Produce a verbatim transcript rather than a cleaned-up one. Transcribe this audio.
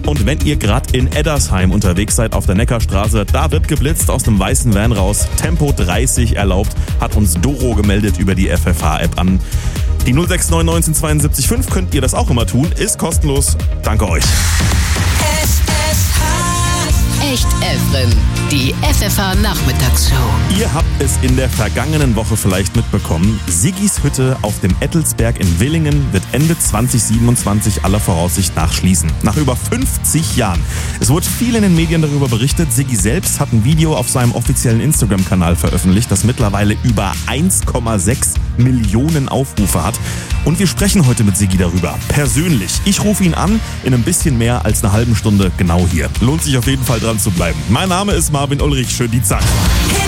Und wenn ihr gerade in Eddersheim unterwegs seid auf der Neckarstraße, da wird geblitzt aus dem weißen Van raus. Tempo dreißig erlaubt, hat uns Doro gemeldet über die F F H-App an. Die null sechs neun neunzehn zweiundsiebzig fünf könnt ihr das auch immer tun, ist kostenlos. Danke euch. Echt Evren, die F F H-Nachmittagsshow. Ihr habt es in der vergangenen Woche vielleicht mitbekommen. Siggis Hütte auf dem Ettelsberg in Willingen wird Ende zwanzig siebenundzwanzig aller Voraussicht nach schließen. Nach über fünfzig Jahren. Es wurde viel in den Medien darüber berichtet. Siggi selbst hat ein Video auf seinem offiziellen Instagram-Kanal veröffentlicht, das mittlerweile über eins Komma sechs Millionen Aufrufe hat. Und wir sprechen heute mit Siggi darüber. Persönlich. Ich rufe ihn an in ein bisschen mehr als einer halben Stunde genau hier. Lohnt sich auf jeden Fall dran zu bleiben. Mein Name ist Marvin Ulrich. Schön die Zeit.